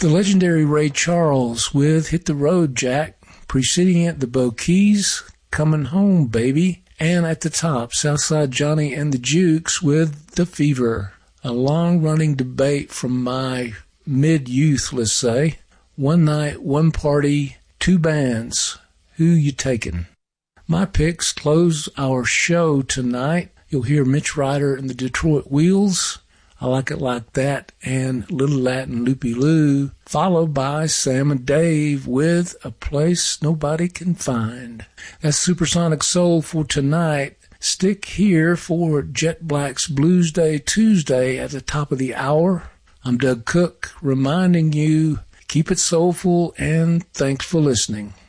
The legendary Ray Charles with Hit the Road, Jack. Preceding it, the Bo Keys, Coming Home, Baby. And at the top, Southside Johnny and the Jukes with The Fever. A long-running debate from my mid-youth, let's say. One night, one party, two bands. Who you taking? My picks close our show tonight. You'll hear Mitch Ryder and the Detroit Wheels, I Like It Like That, and Little Latin Loopy Lou, followed by Sam and Dave with A Place Nobody Can Find. That's Supersonic Soul for tonight. Stick here for Jet Black's Blues Day Tuesday at the top of the hour. I'm Doug Cook, reminding you, keep it soulful, and thanks for listening.